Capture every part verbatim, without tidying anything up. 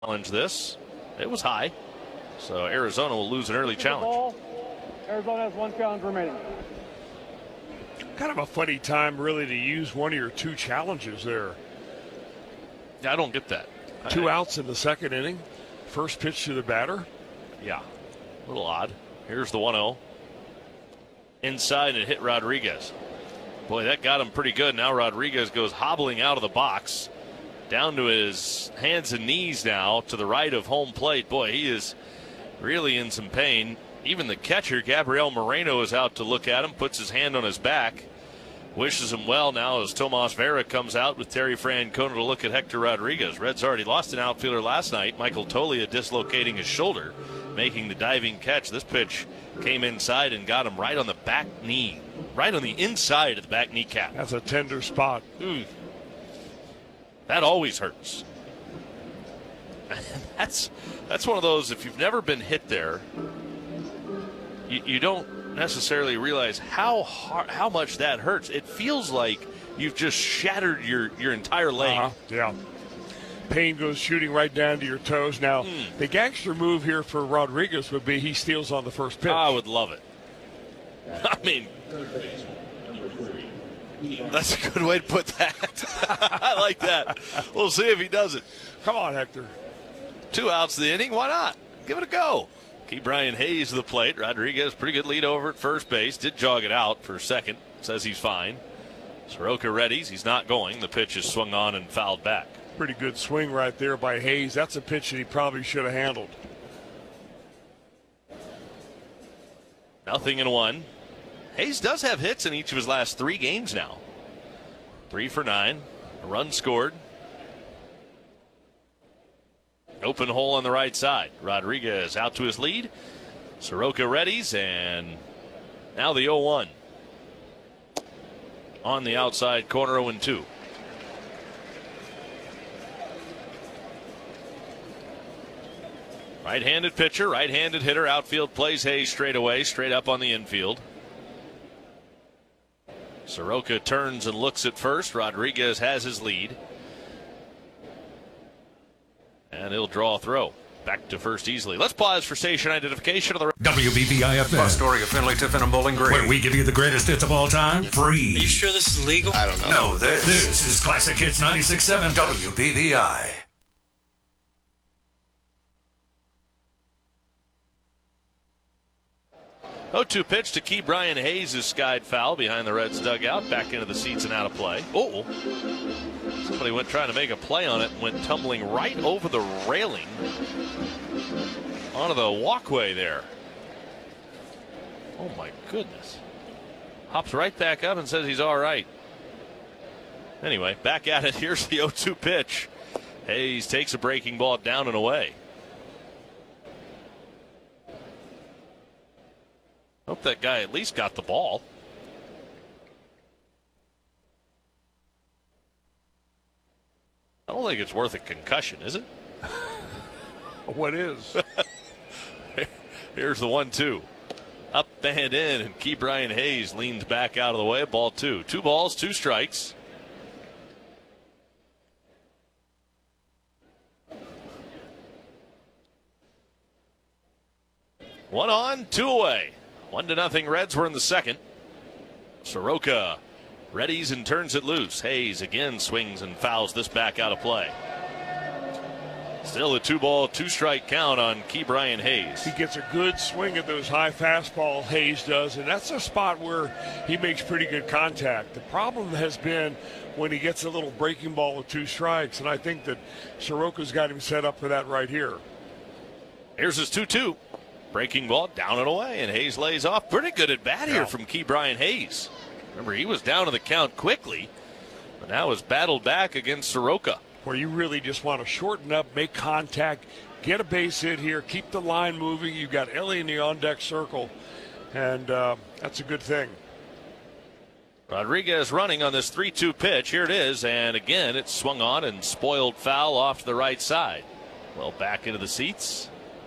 challenge this. It was high. So Arizona will lose an early challenge. Arizona has one challenge remaining. Kind of a funny time, really, to use one of your two challenges there. Yeah, I don't get that. Two I, outs in the second inning. First pitch to the batter. Yeah, a little odd. Here's the one oh. Inside and hit Rodriguez. Boy, that got him pretty good. Now Rodriguez goes hobbling out of the box. Down to his hands and knees now to the right of home plate. Boy, he is really in some pain. Even the catcher, Gabriel Moreno, is out to look at him, puts his hand on his back, wishes him well now as Tomas Vera comes out with Terry Francona to look at Hector Rodriguez. Reds already lost an outfielder last night, Michael Tolia dislocating his shoulder, making the diving catch. This pitch came inside and got him right on the back knee, right on the inside of the back kneecap. That's a tender spot. Mm. That always hurts. that's that's one of those, if you've never been hit there, you, you don't necessarily realize how hard, how much that hurts. It feels like you've just shattered your, your entire leg. Uh-huh. Yeah. Pain goes shooting right down to your toes. Now, Mm. the gangster move here for Rodriguez would be he steals on the first pitch. I would love it. I mean, that's a good way to put that. I like that. We'll see if he does it. Come on, Hector. Two outs of the inning. Why not? Give it a go. Keep Brian Hayes to the plate. Rodriguez, pretty good lead over at first base. Did jog it out for second. Says he's fine. Soroka readies. He's not going. The pitch is swung on and fouled back. Pretty good swing right there by Hayes. That's a pitch that he probably should have handled. Nothing in one. Hayes does have hits in each of his last three games now. Three for nine. A run scored. Open hole on the right side. Rodriguez out to his lead. Soroka readies, and now the oh one. On the outside corner, oh and two. Right-handed pitcher, right-handed hitter, outfield plays Hayes straight away, straight up on the infield. Soroka turns and looks at first. Rodriguez has his lead. And he'll draw a throw. Back to first easily. Let's pause for station identification of the W B V I F M. Story of Finley, Tiffin, and Bowling Green. Where we give you the greatest hits of all time, free. Are you sure this is legal? I don't know. No, this, this is Classic Hits ninety-six point seven W B V I. oh two pitch to Key Brian Hayes is skied foul behind the Reds dugout. Back into the seats and out of play. Oh, somebody went trying to make a play on it and went tumbling right over the railing onto the walkway there. Oh my goodness. Hops right back up and says he's all right. Anyway, back at it. Here's the oh two pitch. Hayes takes a breaking ball down and away. Hope that guy at least got the ball. I don't think it's worth a concussion, is it? What is? Here's the one two. Up and in, and Key Brian Hayes leans back out of the way. Ball two. Two balls, two strikes. One on, two away. One to nothing Reds. We're in the second. Soroka readies and turns it loose. Hayes again swings and fouls this back out of play. Still a two ball, two strike count on Key Brian Hayes. He gets a good swing at those high fastball, Hayes does, and that's a spot where he makes pretty good contact. The problem has been when he gets a little breaking ball with two strikes, and I think that Soroka's got him set up for that right here. Here's his two two. Breaking ball down and away, and Hayes lays off. Pretty good at bat here Yeah. from Key Brian Hayes. Remember, he was down to the count quickly, but now has battled back against Soroka. Where you really just want to shorten up, make contact, get a base hit here, keep the line moving. You've got Ellie in the on-deck circle, and uh, that's a good thing. Rodriguez running on this three two pitch. Here it is, and again, it's swung on and spoiled foul off to the right side. Well, back into the seats.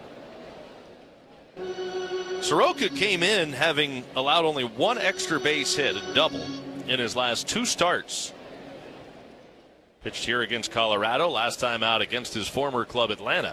Soroka came in having allowed only one extra base hit, a double, in his last two starts. Pitched here against Colorado, last time out against his former club Atlanta.